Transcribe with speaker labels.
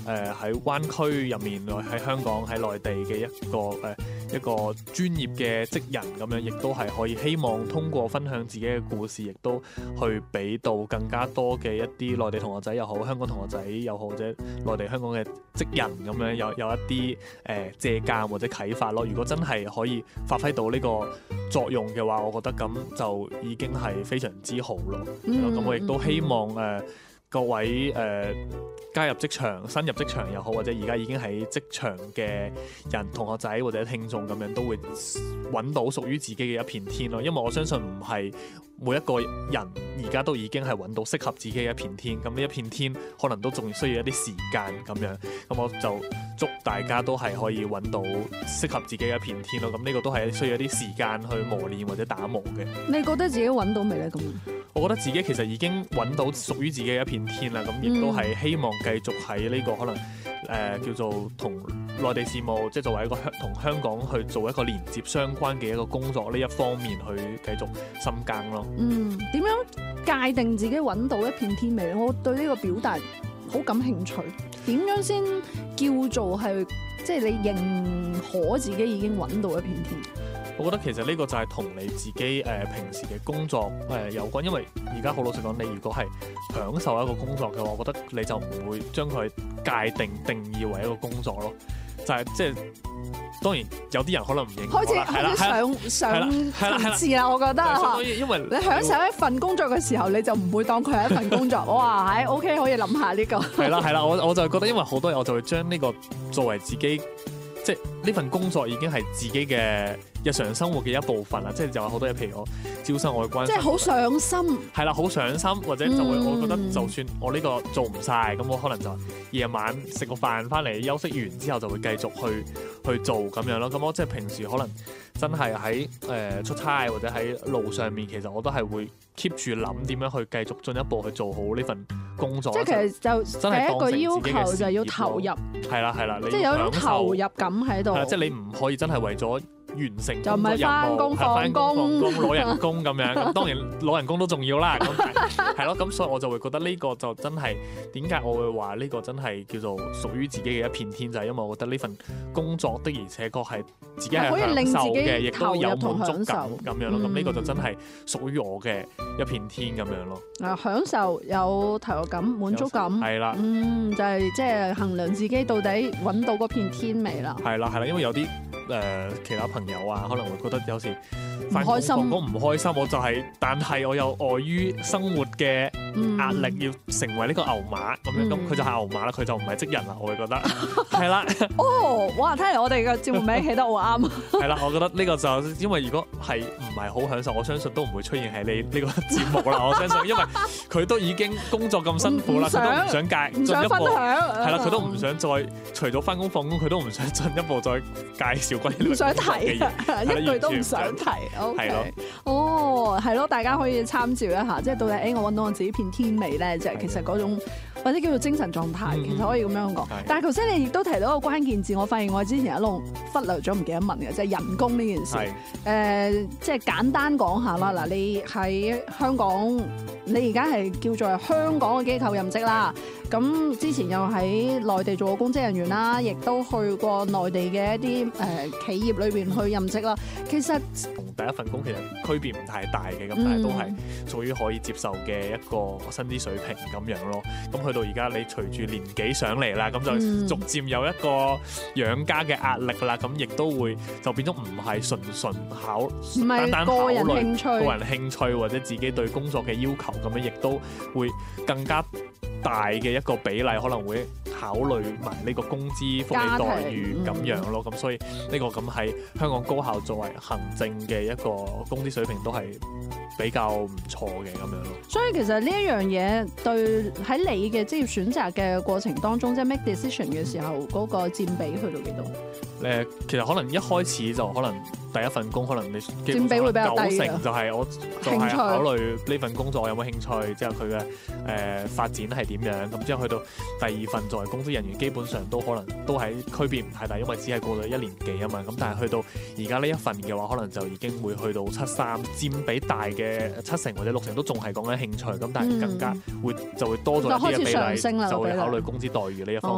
Speaker 1: 喺灣區入面，喺香港喺內地嘅一個專業嘅職人咁樣，亦都係可以希望通過分享自己嘅故事，亦都去俾到更加多嘅一啲內地同學仔又好，香港同學仔又好，或者內地香港嘅職人咁樣有一啲借鑑或者啟發咯。如果真係可以發揮到呢個作用嘅話，我覺得咁就已經係非常之好咯。咁我亦都希望各位加入職場、新入職場又好，或者而家已經喺職場嘅人、同學仔或者聽眾咁樣，都會揾到屬於自己嘅一片天咯。因為我相信唔係每一個人而家都已經係揾到適合自己嘅一片天，咁呢一片天可能都仲需要一啲時間咁樣。咁我就祝大家都係可以揾到適合自己嘅一片天咯。咁呢個都係需要一啲時間去磨練或者打磨嘅。
Speaker 2: 你覺得自己揾到未呢？咁
Speaker 1: 我覺得自己其實已經揾到屬於自己嘅一片天啦。咁亦都係希望繼續喺呢個可能叫做同內地事務，即係作為一個同香港去做一個連接相關嘅一個工作呢一方面去繼續深耕咯。
Speaker 2: 點樣界定自己揾到一片天未？我對呢個表達好感興趣。點樣先叫做係即係你認可自己已經揾到一片天？
Speaker 1: 我覺得其實呢個就係同你自己平時嘅工作有關，因為而家好老實講，你如果係享受一個工作嘅話，我覺得你就唔會將佢界定義為一個工作咯。就係即係當然有啲人可能唔認可啦，
Speaker 2: 開始上層次啦，我覺得
Speaker 1: 所以因為
Speaker 2: 你享受一份工作嘅時候，你就唔會當佢係一份工作。哇，係 OK， 可以諗下呢個。係
Speaker 1: 啦，我就覺得因為好多嘢我就會將呢個作為自己。即係呢份工作已經係自己嘅日常生活嘅一部分啦，即係就有好多嘢，譬如我招生我會關心，
Speaker 2: 即係好上心，
Speaker 1: 係啦，好上心，或者就會我覺得就算我呢個做唔晒，咁我可能就夜晚食個飯翻嚟休息完之後就會繼續去做咁樣咯。咁我即係平時可能真係喺出差或者喺路上面，其實我都係會 keep 住諗點樣去繼續進一步去做好呢份工作。即係其實就第一個要求就要投入，係啦，
Speaker 2: 即係有種投入感喺度。
Speaker 1: 即係你唔可以真係為咗完成
Speaker 2: 就唔係翻工放工
Speaker 1: 攞人工咁樣。咁當然攞人工都重要啦。咁係咯，咁所以我就會覺得呢個就真係點解我會話呢個真係叫做屬於自己嘅一片天，就係因為我覺得呢份工作的而且確係自己係享受嘅，亦都有滿足感咁樣咯。咁呢個就真係屬於我嘅一片天咁樣咯。
Speaker 2: 享受有投入感、滿足感，係啦，就係即係衡量自己到底揾到嗰片天未啦。係啦，
Speaker 1: 因為有啲其他朋友啊，可能會覺得有時返工放工唔開心，我就係，但係我又礙於生活嘅壓力，要成為呢個牛馬咁樣，咁佢就係牛馬啦，佢就唔係職人啦，我會覺得係啦。
Speaker 2: 哇！睇嚟我哋嘅節目名起得好啱。
Speaker 1: 係啦，我覺得呢個就因為如果係唔係好享受，我相信都唔會出現喺你呢個節目啦。我相信，因為佢都已經工作咁辛苦啦，佢都唔想進一步，係啦，佢都唔想再除咗返工放工，佢都唔想進一步再介紹關於呢個工作嘅嘢，
Speaker 2: 一句都唔想提。OK，係咯，大家可以參照一下，即係到底我揾到我自己片天未咧？即係其實嗰種或者叫做精神狀態，其實可以咁樣講。但係頭先你亦都提到一個關鍵字，我發現我之前一路忽略咗，唔記得問嘅，即係人工呢件事。即係簡單講下啦。嗱，你喺香港，你而家係叫做香港嘅機構任職啦。咁之前又喺內地做過公職人員啦，亦都去過內地嘅一啲企業裏邊去任職啦。其實
Speaker 1: 同第一份工其實區別唔太大嘅，咁但係都係屬於可以接受嘅一個薪資水平咁樣咯。咁去到而家，你隨住年紀上嚟啦，咁就逐漸有一個養家嘅壓力啦。咁亦都會就變咗唔係純單單考慮個人興趣或者自己對工作嘅要求，咁樣亦都會更加大嘅一個比例，可能會考慮埋呢個工資福利待遇咁樣咯。咁所以呢個咁喺香港高校作為行政嘅一個工資水平都係比較唔錯嘅咁樣咯。所以
Speaker 2: 其實呢一樣嘢對喺你嘅職業選擇嘅過程當中，即係 make decision 嘅時候嗰個佔比去到幾多？
Speaker 1: 其實可能一開始就可能第一份工可能你
Speaker 2: 佔比會比較低嘅
Speaker 1: ，90%就係我就係考慮呢份工作我有冇興趣，之後佢嘅發展係點樣，咁之後去到第二份作為公職人員，基本上都可能都係區別唔太大，因為只係過咗1年幾啊嘛。咁但係去到而家呢一份嘅話，可能就已經會去到73，佔比大嘅70%或者60%都仲係講緊興趣，咁但係更加就會多咗一啲嘅比例，就會考慮工資待遇呢一方面。